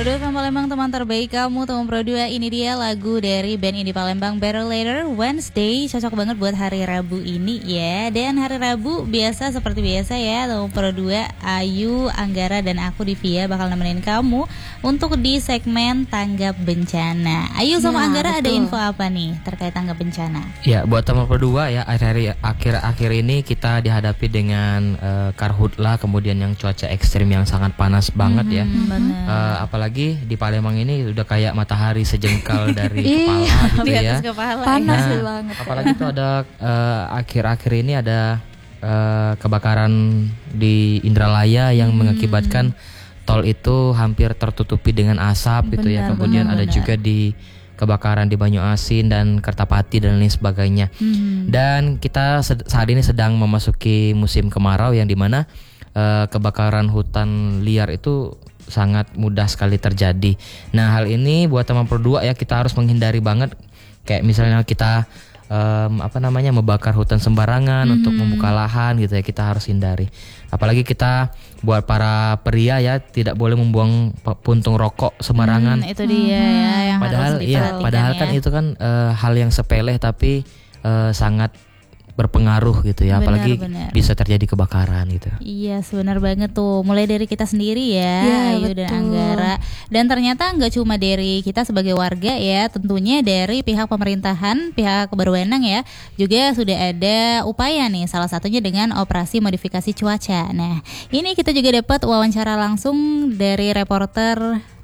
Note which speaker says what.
Speaker 1: Pro2 Palembang, teman terbaik kamu, teman Pro2. Ini dia lagu dari band Indie Palembang, Better Later Wednesday. Cocok banget buat hari Rabu ini ya. Dan hari Rabu biasa seperti biasa ya, teman Pro2, Ayu, Anggara, dan aku Divia bakal nemenin kamu untuk di segmen Tanggap Bencana. Ayu sama Anggara, betul. Ada info apa nih terkait tanggap bencana? Ya, buat teman Pro2 ya, akhir-akhir ini kita dihadapi dengan karhutlah, kemudian yang cuaca ekstrim yang sangat panas banget ya. Apalagi di Palembang ini udah kayak matahari sejengkal dari kepala gitu ya. Panas banget. Apalagi itu ada akhir-akhir ini ada kebakaran di Indralaya yang mengakibatkan tol itu hampir tertutupi dengan asap gitu ya. Kemudian ada juga di kebakaran di Banyuasin dan Kertapati dan lain sebagainya. Dan kita saat ini sedang memasuki musim kemarau yang dimana kebakaran hutan liar itu sangat mudah sekali terjadi. Nah, hal ini buat teman Pro2 ya, kita harus menghindari banget. Kayak misalnya kita membakar hutan sembarangan untuk membuka lahan gitu ya, kita harus hindari. Apalagi kita buat para pria ya, tidak boleh membuang puntung rokok sembarangan. Itu dia ya yang padahal kan itu kan hal yang sepele tapi sangat berpengaruh gitu ya, apalagi bisa terjadi kebakaran gitu. Iya, benar banget tuh. Mulai dari kita sendiri ya, Ayu dan Anggara. Dan ternyata nggak cuma dari kita sebagai warga ya, tentunya dari pihak pemerintahan, pihak berwenang ya, juga sudah ada upaya nih, salah satunya dengan operasi modifikasi cuaca. Nah, ini kita juga dapat wawancara langsung dari reporter